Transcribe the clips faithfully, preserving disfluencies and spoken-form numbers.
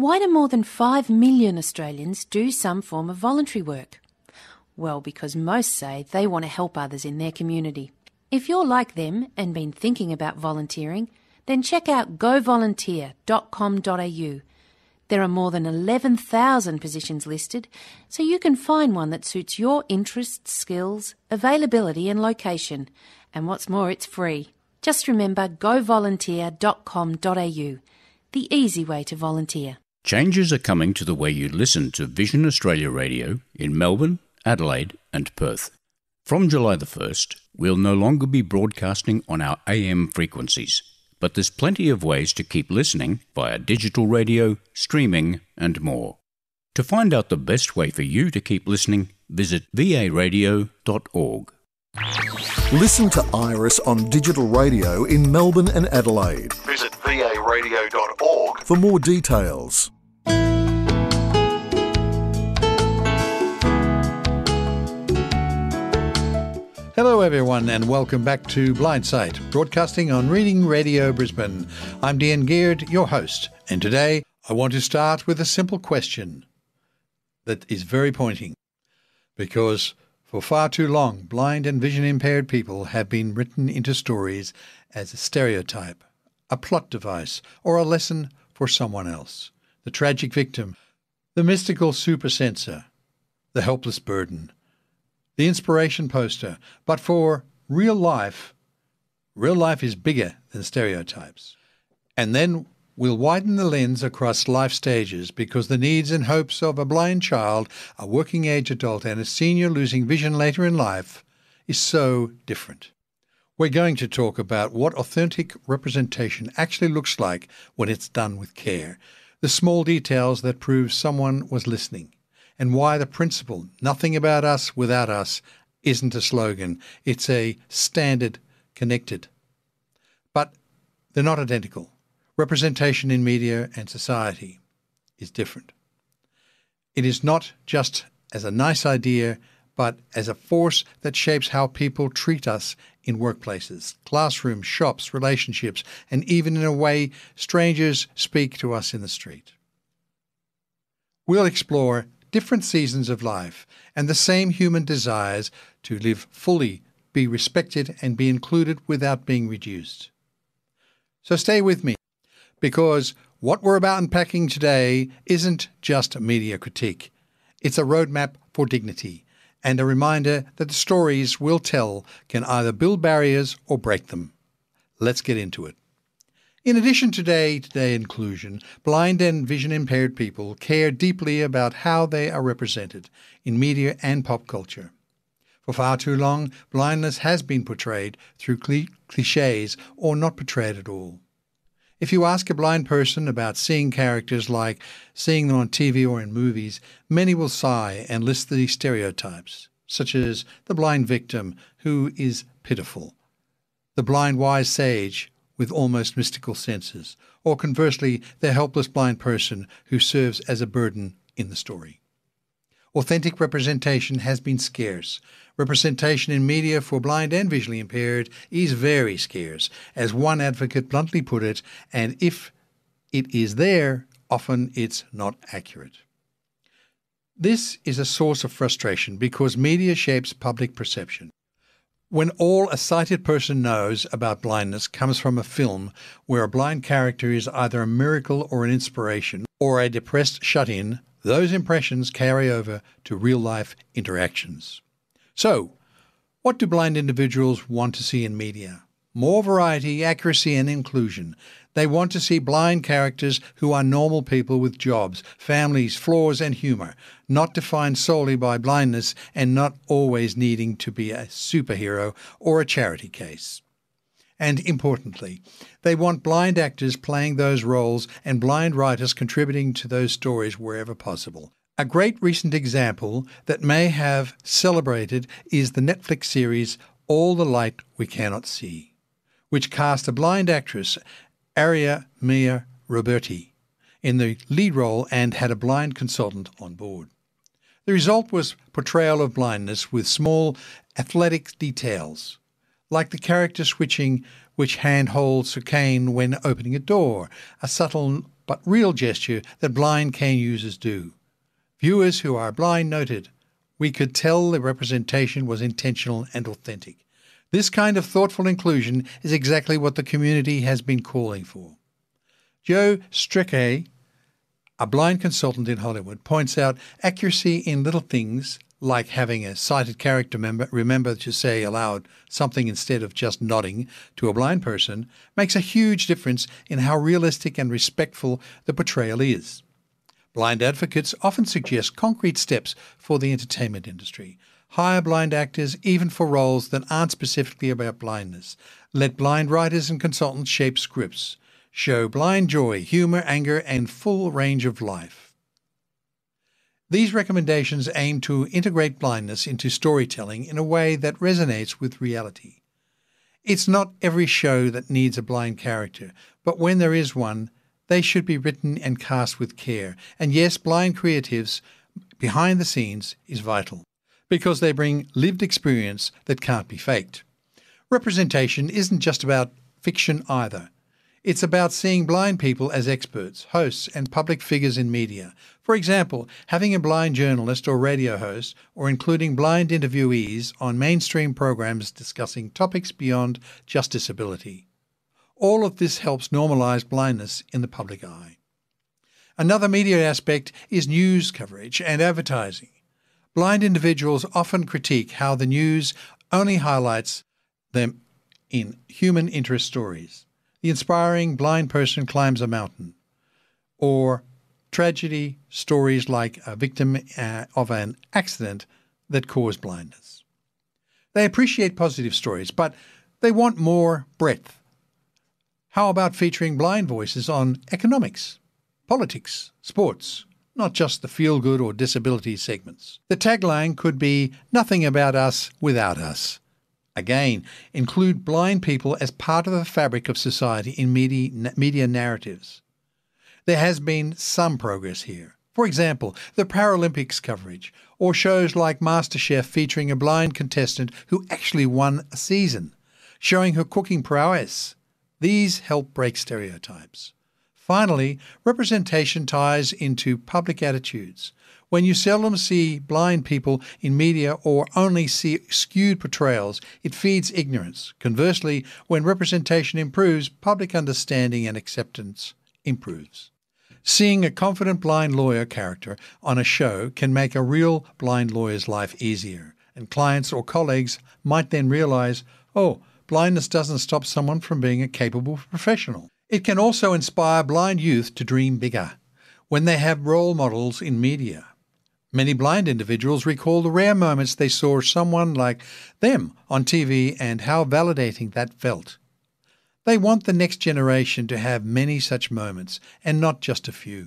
Why do more than five million Australians do some form of voluntary work? Well, because most say they want to help others in their community. If you're like them and been thinking about volunteering, then check out go volunteer dot com dot a u. There are more than eleven thousand positions listed, so you can find one that suits your interests, skills, availability and location. And what's more, it's free. Just remember go volunteer dot com dot a u, the easy way to volunteer. Changes are coming to the way you listen to Vision Australia Radio in Melbourne, Adelaide and Perth. From July the first, we'll no longer be broadcasting on our A M frequencies, but there's plenty of ways to keep listening via digital radio, streaming and more. To find out the best way for you to keep listening, visit v a radio dot org. Listen to Iris on digital radio in Melbourne and Adelaide. Visit v a radio dot org for more details. Hello everyone and welcome back to Blindsight, broadcasting on Reading Radio Brisbane. I'm Dean Geard, your host, and today I want to start with a simple question that is very pointing, because for far too long, blind and vision impaired people have been written into stories as a stereotype, a plot device, or a lesson for someone else. The tragic victim, the mystical supersensor, the helpless burden, the inspiration poster. But for real life, real life is bigger than stereotypes. And then we'll widen the lens across life stages, because the needs and hopes of a blind child, a working age adult and a senior losing vision later in life is so different. We're going to talk about what authentic representation actually looks like when it's done with care, the small details that prove someone was listening, and why the principle, nothing about us without us, isn't a slogan. It's a standard connected. But they're not identical. Representation in media and society is different. It is not just as a nice idea, but as a force that shapes how people treat us in workplaces, classrooms, shops, relationships, and even in a way strangers speak to us in the street. We'll explore different seasons of life and the same human desires to live fully, be respected, and be included without being reduced. So stay with me, because what we're about unpacking today isn't just a media critique. It's a roadmap for dignity and a reminder that the stories we'll tell can either build barriers or break them. Let's get into it. In addition to day-to-day inclusion, blind and vision-impaired people care deeply about how they are represented in media and pop culture. For far too long, blindness has been portrayed through cli- clichés or not portrayed at all. If you ask a blind person about seeing characters like seeing them on T V or in movies, many will sigh and list the stereotypes, such as the blind victim who is pitiful, the blind wise sage with almost mystical senses, or conversely, the helpless blind person who serves as a burden in the story. Authentic representation has been scarce. Representation in media for blind and visually impaired is very scarce, as one advocate bluntly put it, and if it is there, often it's not accurate. This is a source of frustration because media shapes public perception. When all a sighted person knows about blindness comes from a film where a blind character is either a miracle or an inspiration, or a depressed shut-in, those impressions carry over to real-life interactions. So, what do blind individuals want to see in media? More variety, accuracy and inclusion. They want to see blind characters who are normal people with jobs, families, flaws and humour, not defined solely by blindness and not always needing to be a superhero or a charity case. And importantly, they want blind actors playing those roles and blind writers contributing to those stories wherever possible. A great recent example that may have celebrated is the Netflix series All the Light We Cannot See, which cast a blind actress, Aria Mia Roberti, in the lead role and had a blind consultant on board. The result was portrayal of blindness with small athletic details, like the character switching which hand holds cocaine when opening a door, a subtle but real gesture that blind cane users do. Viewers who are blind noted, "We could tell the representation was intentional and authentic." This kind of thoughtful inclusion is exactly what the community has been calling for. Joe Strechay, a blind consultant in Hollywood, points out accuracy in little things like having a sighted character member remember to say aloud something instead of just nodding to a blind person makes a huge difference in how realistic and respectful the portrayal is. Blind advocates often suggest concrete steps for the entertainment industry. Hire blind actors even for roles that aren't specifically about blindness. Let blind writers and consultants shape scripts. Show blind joy, humour, anger, and full range of life. These recommendations aim to integrate blindness into storytelling in a way that resonates with reality. It's not every show that needs a blind character, but when there is one, they should be written and cast with care. And yes, blind creatives behind the scenes is vital, because they bring lived experience that can't be faked. Representation isn't just about fiction either. It's about seeing blind people as experts, hosts, and public figures in media. For example, having a blind journalist or radio host, or including blind interviewees on mainstream programs discussing topics beyond just disability. All of this helps normalise blindness in the public eye. Another media aspect is news coverage and advertising. Blind individuals often critique how the news only highlights them in human interest stories. The inspiring blind person climbs a mountain, or tragedy stories like a victim uh, of an accident that caused blindness. They appreciate positive stories, but they want more breadth. How about featuring blind voices on economics, politics, sports, not just the feel-good or disability segments? The tagline could be, "Nothing about us without us." Again, include blind people as part of the fabric of society in media, media narratives. There has been some progress here. For example, the Paralympics coverage, or shows like MasterChef featuring a blind contestant who actually won a season, showing her cooking prowess. These help break stereotypes. Finally, representation ties into public attitudes. When you seldom see blind people in media or only see skewed portrayals, it feeds ignorance. Conversely, when representation improves, public understanding and acceptance improves. Seeing a confident blind lawyer character on a show can make a real blind lawyer's life easier, and clients or colleagues might then realise, oh, blindness doesn't stop someone from being a capable professional. It can also inspire blind youth to dream bigger when they have role models in media. Many blind individuals recall the rare moments they saw someone like them on T V and how validating that felt. They want the next generation to have many such moments, and not just a few.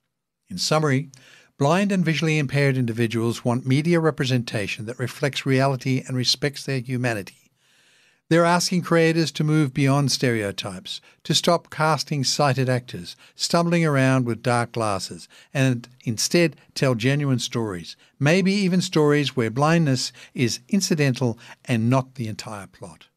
In summary, blind and visually impaired individuals want media representation that reflects reality and respects their humanity. They're asking creators to move beyond stereotypes, to stop casting sighted actors, stumbling around with dark glasses, and instead tell genuine stories, maybe even stories where blindness is incidental and not the entire plot.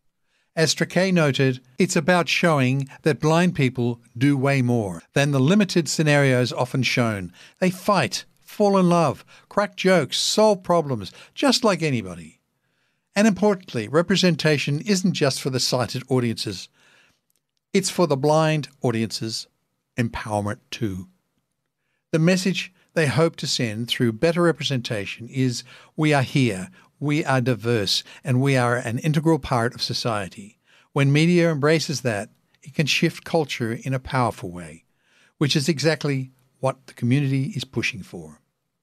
As Strechay noted, it's about showing that blind people do way more than the limited scenarios often shown. They fight, fall in love, crack jokes, solve problems, just like anybody. And importantly, representation isn't just for the sighted audiences. It's for the blind audiences' empowerment too. The message they hope to send through better representation is, we are here, we are diverse, and we are an integral part of society. When media embraces that, it can shift culture in a powerful way, which is exactly what the community is pushing for.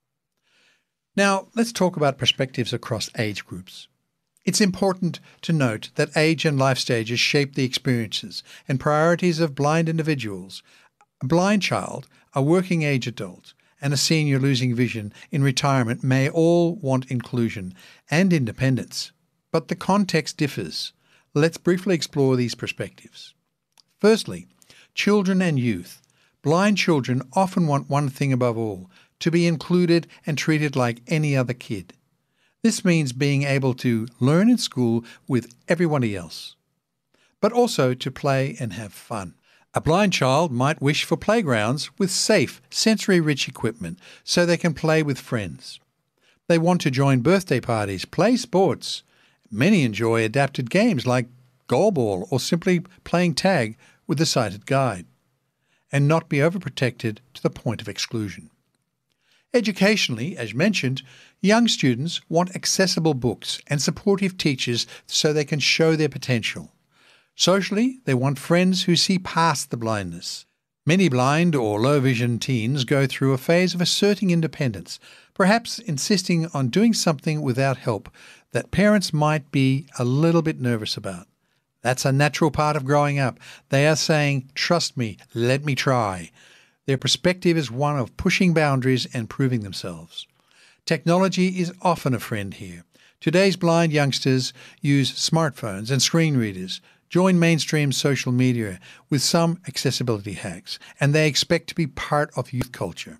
Now, let's talk about perspectives across age groups. It's important to note that age and life stages shape the experiences and priorities of blind individuals. A blind child, a working age adult, and a senior losing vision in retirement may all want inclusion and independence, but the context differs. Let's briefly explore these perspectives. Firstly, children and youth. Blind children often want one thing above all, to be included and treated like any other kid. This means being able to learn in school with everybody else, but also to play and have fun. A blind child might wish for playgrounds with safe, sensory-rich equipment so they can play with friends. They want to join birthday parties, play sports. Many enjoy adapted games like goalball or simply playing tag with a sighted guide, and not be overprotected to the point of exclusion. Educationally, as mentioned, young students want accessible books and supportive teachers so they can show their potential. Socially, they want friends who see past the blindness. Many blind or low vision teens go through a phase of asserting independence, perhaps insisting on doing something without help that parents might be a little bit nervous about. That's a natural part of growing up. They are saying, "Trust me, let me try." Their perspective is one of pushing boundaries and proving themselves. Technology is often a friend here. Today's blind youngsters use smartphones and screen readers, join mainstream social media with some accessibility hacks, and they expect to be part of youth culture.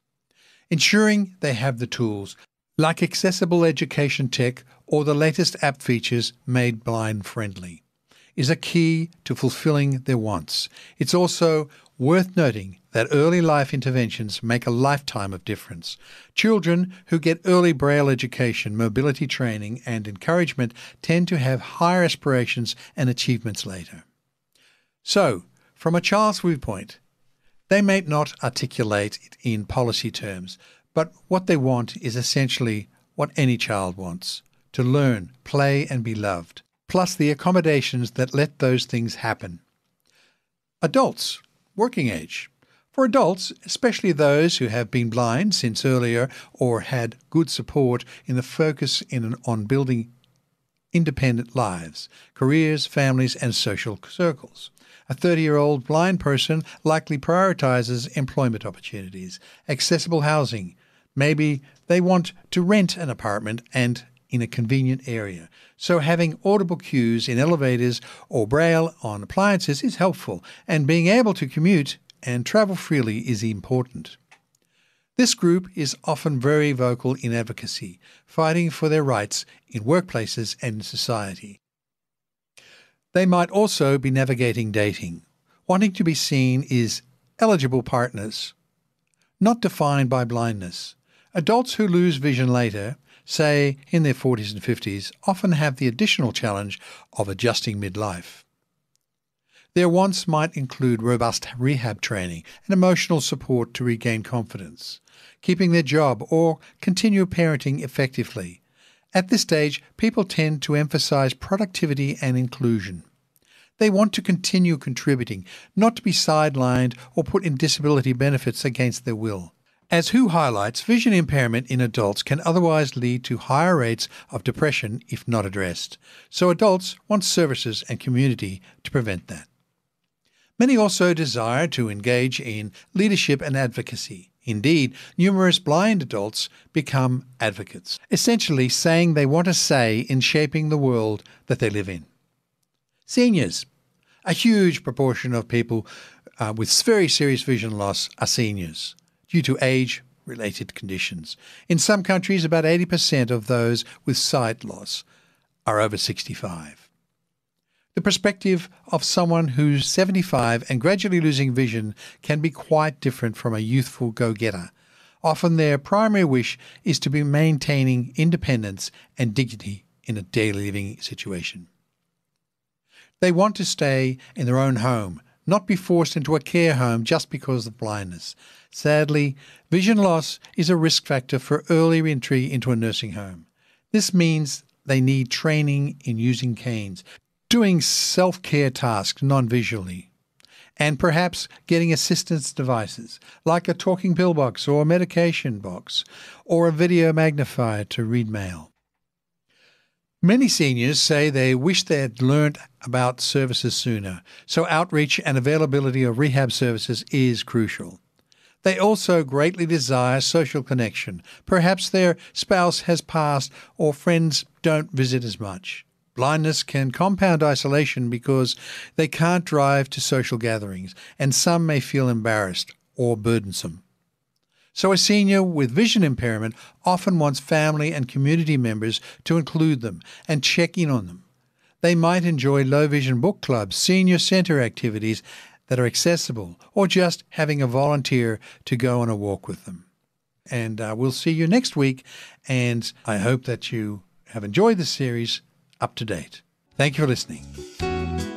Ensuring they have the tools, like accessible education tech or the latest app features made blind-friendly, is a key to fulfilling their wants. It's also worth noting that early life interventions make a lifetime of difference. Children who get early Braille education, mobility training and encouragement tend to have higher aspirations and achievements later. So, from a child's viewpoint, they may not articulate it in policy terms, but what they want is essentially what any child wants: to learn, play and be loved, plus the accommodations that let those things happen. Adults, working age. For adults, especially those who have been blind since earlier or had good support in the focus in, on building independent lives, careers, families and social circles. A thirty-year-old blind person likely prioritizes employment opportunities, accessible housing. Maybe they want to rent an apartment and in a convenient area. So having audible cues in elevators or braille on appliances is helpful, and being able to commute and travel freely is important. This group is often very vocal in advocacy, fighting for their rights in workplaces and in society. They might also be navigating dating, wanting to be seen as eligible partners, not defined by blindness. Adults who lose vision later, say in their forties and fifties, often have the additional challenge of adjusting midlife. Their wants might include robust rehab training and emotional support to regain confidence, keeping their job or continue parenting effectively. At this stage, people tend to emphasize productivity and inclusion. They want to continue contributing, not to be sidelined or put in disability benefits against their will. As W H O highlights, vision impairment in adults can otherwise lead to higher rates of depression if not addressed. So adults want services and community to prevent that. Many also desire to engage in leadership and advocacy. Indeed, numerous blind adults become advocates, essentially saying they want a say in shaping the world that they live in. Seniors. A huge proportion of people uh, with very serious vision loss are seniors due to age-related conditions. In some countries, about eighty percent of those with sight loss are over sixty-five. The perspective of someone who's seventy-five and gradually losing vision can be quite different from a youthful go-getter. Often their primary wish is to be maintaining independence and dignity in a daily living situation. They want to stay in their own home, not be forced into a care home just because of blindness. Sadly, vision loss is a risk factor for early entry into a nursing home. This means they need training in using canes, doing self-care tasks non-visually, and perhaps getting assistance devices like a talking pill box or a medication box or a video magnifier to read mail. Many seniors say they wish they had learnt about services sooner, so outreach and availability of rehab services is crucial. They also greatly desire social connection. Perhaps their spouse has passed or friends don't visit as much. Blindness can compound isolation because they can't drive to social gatherings, and some may feel embarrassed or burdensome. So a senior with vision impairment often wants family and community members to include them and check in on them. They might enjoy low vision book clubs, senior centre activities, that are accessible, or just having a volunteer to go on a walk with them. And uh, we'll see you next week, and I hope that you have enjoyed this series up to date. Thank you for listening.